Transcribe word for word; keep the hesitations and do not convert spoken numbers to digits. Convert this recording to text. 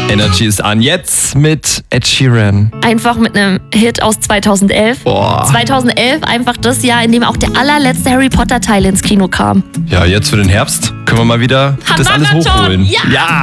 Energy ist an. Jetzt mit Ed Sheeran. Einfach mit einem Hit aus zweitausendelf. Boah. zweitausendelf, einfach das Jahr, in dem auch der allerletzte Harry Potter Teil ins Kino kam. Ja, jetzt für den Herbst können wir mal wieder das alles Marathon, hochholen. ja. ja.